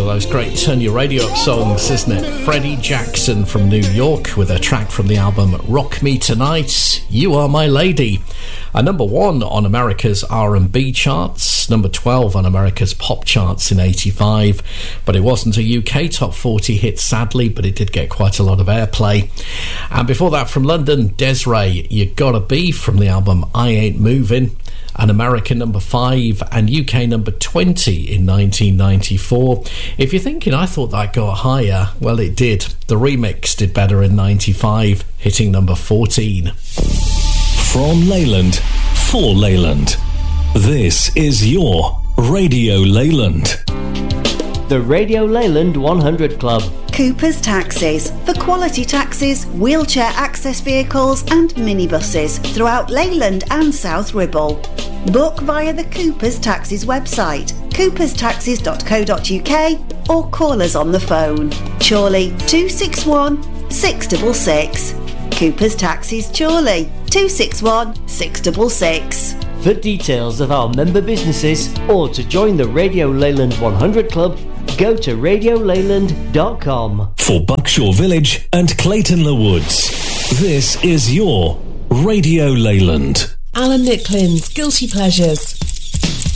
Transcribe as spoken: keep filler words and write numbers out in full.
of those great Turn Your Radio Up songs, isn't it? Freddie Jackson from New York with a track from the album Rock Me Tonight, You Are My Lady. A number one on America's R and B charts, number twelve on America's pop charts in eighty-five, but it wasn't a U K top forty hit, sadly, but it did get quite a lot of airplay. And before that, from London, Des'ree, You Gotta Be from the album I Ain't Moving. An America number five and U K number twenty in nineteen ninety-four. If you're thinking I thought that got higher, well, it did. The remix did better in ninety-five, hitting number fourteen. From Leyland, for Leyland, this is your Radio Leyland. The Radio Leyland one hundred Club. Cooper's Taxis, for quality taxis, wheelchair access vehicles and minibuses throughout Leyland and South Ribble. Book via the Cooper's Taxis website, coopers taxis dot co dot uk, or call us on the phone. Chorley two six one, six six six. Cooper's Taxis Chorley two six one, six six six. For details of our member businesses or to join the Radio Leyland one hundred Club, go to radio leyland dot com. For Buckshaw Village and Clayton Le Woods, this is your Radio Leyland. Alan Nicklin's Guilty Pleasures.